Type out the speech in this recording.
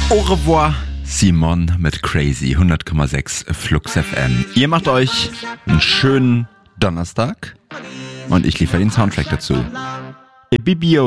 Au revoir, Simon mit Crazy 100,6 Flux FM. Ihr macht euch einen schönen Donnerstag und ich liefere den Soundtrack dazu. Bibio.